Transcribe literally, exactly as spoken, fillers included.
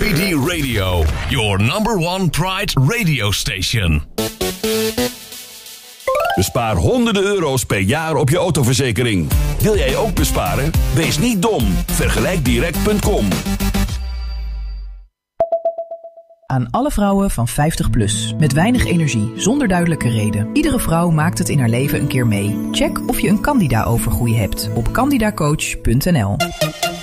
three D Radio, your number one Pride radio station. Bespaar honderden euro's per jaar op je autoverzekering. Wil jij ook besparen? Wees niet dom. Vergelijk direct punt com. Aan alle vrouwen van vijftig plus. Met weinig energie, zonder duidelijke reden. Iedere vrouw maakt het in haar leven een keer mee. Check of je een candida-overgroei hebt op candidacoach punt n l.